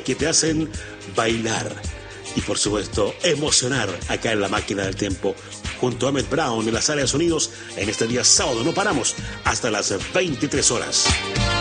que te hacen bailar y por supuesto emocionar acá en La Máquina del Tiempo junto a Emmett Brown en la sala de sonidos en este día sábado. No paramos hasta las 23 horas.